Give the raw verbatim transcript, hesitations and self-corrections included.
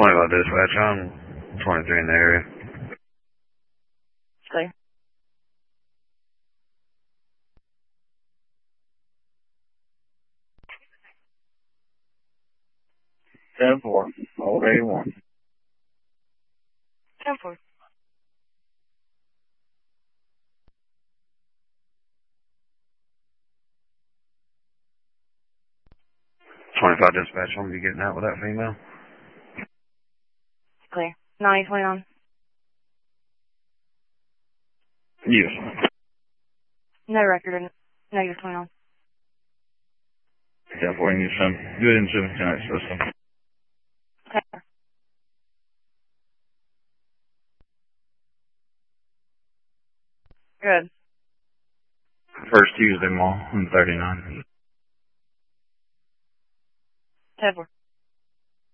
twenty-five dispatch, I'm twenty-three in the area. Clear. ten four, old eighty-one. ten four. twenty-five dispatch, I'm going to be getting out with that female. Clear. ninety twenty-nine. Yes. No record in negative twenty-nine. ten four, you need some good insurance connect system. Okay. Good. First Tuesday mall in thirty-nine.